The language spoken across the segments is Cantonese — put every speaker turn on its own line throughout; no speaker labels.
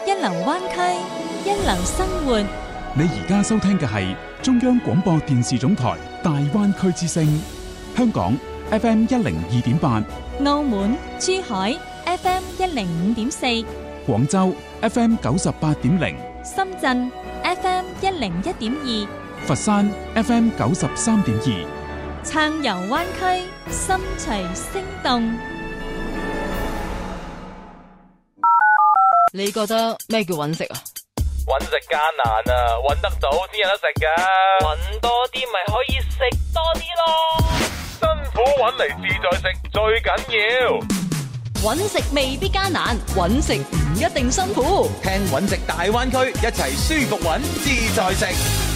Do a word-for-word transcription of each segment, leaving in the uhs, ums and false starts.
一流灣區，一流生活。
你而家收聽嘅係中央廣播電視總台大灣區之聲，香港 F M 一零二點八，
澳門、珠海 F M 一零五點四，
廣州 F M 九十八點零，
深圳 F M 一零一點二，
佛山 F M 九十三點二。
暢遊灣區，心隨聲動。
你覺得咩叫揾食啊？
揾食艱難啊，揾得到先有得食噶。揾多啲咪可以食多啲咯。辛苦揾嚟自在食最緊要。
揾食未必艱難，揾食唔一定辛苦。
聽揾食大灣區，一齊舒服揾自在食。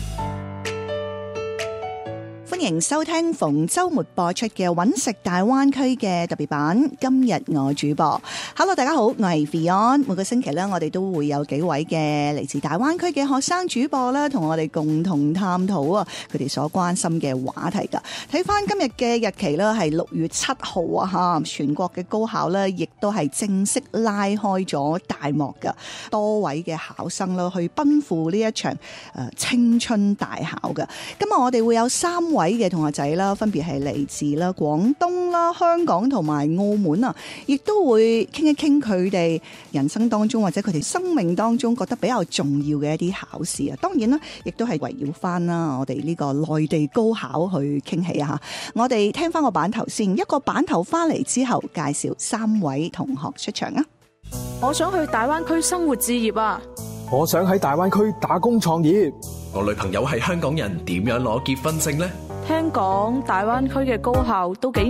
歡迎收聽逢周末播出嘅揾食大灣區嘅特別版。今日我主播 Hello 大家好，我係 Fion。每個星期咧，我哋都會有幾位嘅嚟自大灣區嘅學生主播啦，同我哋共同探討啊佢哋所關心嘅話題噶。睇翻今日嘅日期啦，係六月七號啊吓，全國嘅高考咧亦都係正式拉開咗大幕噶，多位嘅考生啦去奔赴呢一場誒青春大考噶。今日我哋會有三位嘅同學仔啦，分別係嚟自啦廣東啦、香港同埋澳門啊，亦都會傾一傾佢哋人生當中或者佢哋生命當中覺得比較重要嘅一啲考試啊。當然啦，亦都係圍繞翻啦我哋呢個內地高考去傾起啊。我哋聽翻個版頭先，一個版頭翻嚟之後，介紹三位同學出場啊。
我想去大灣區生活置業啊！
我想喺大灣區打工創業。
我女朋友係香港人，點樣攞結婚證呢？
聽講大灣區嘅高校都幾